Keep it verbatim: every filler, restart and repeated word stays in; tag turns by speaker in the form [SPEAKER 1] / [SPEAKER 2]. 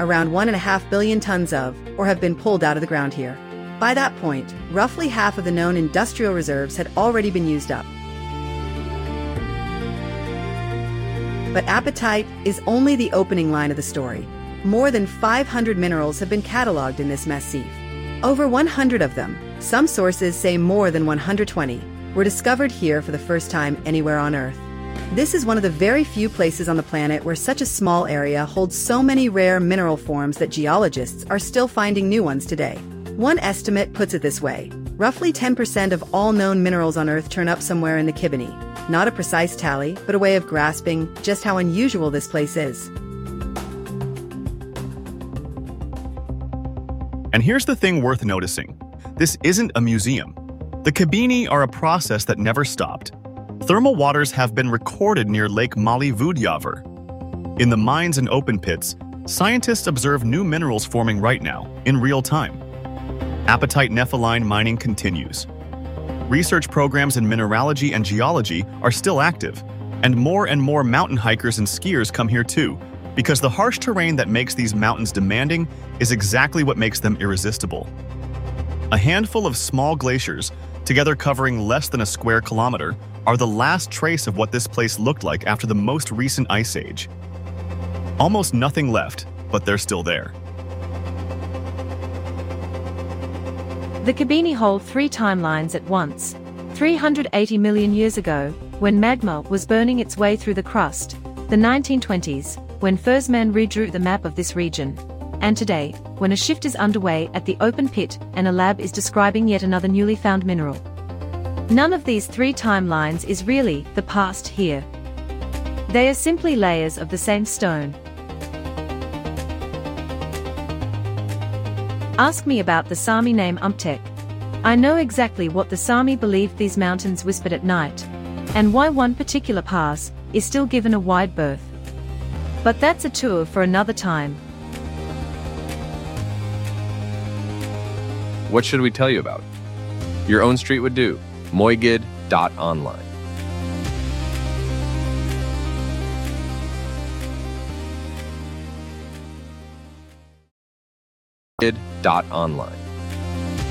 [SPEAKER 1] around one and a half billion tons of, or have been pulled out of the ground here. By that point, roughly half of the known industrial reserves had already been used up. But apatite is only the opening line of the story. More than five hundred minerals have been cataloged in this massif. Over one hundred of them, some sources say more than one hundred twenty, were discovered here for the first time anywhere on Earth. This is one of the very few places on the planet where such a small area holds so many rare mineral forms that geologists are still finding new ones today. One estimate puts it this way: roughly ten percent of all known minerals on Earth turn up somewhere in the Kibini. Not a precise tally, but a way of grasping just how unusual this place is.
[SPEAKER 2] And here's the thing worth noticing. This isn't a museum. The Kibini are a process that never stopped. Thermal waters have been recorded near Lake Mali Vudyavr. In the mines and open pits, scientists observe new minerals forming right now, in real time. Apatite nepheline mining continues. Research programs in mineralogy and geology are still active, and more and more mountain hikers and skiers come here too, because the harsh terrain that makes these mountains demanding is exactly what makes them irresistible. A handful of small glaciers, together covering less than a square kilometer, are the last trace of what this place looked like after the most recent ice age. Almost nothing left, but they're still there.
[SPEAKER 3] The Kibini hold three timelines at once. three hundred eighty million years ago, when magma was burning its way through the crust, the nineteen twenties, when Fersman redrew the map of this region, and today, when a shift is underway at the open pit and a lab is describing yet another newly found mineral. None of these three timelines is really the past here. They are simply layers of the same stone. Ask me about the Sami name Umtek. I know exactly what the Sami believed these mountains whispered at night, and why one particular pass is still given a wide berth. But that's a tour for another time.
[SPEAKER 4] What should we tell you about? Your own street would do. moigid dot online. moigid dot online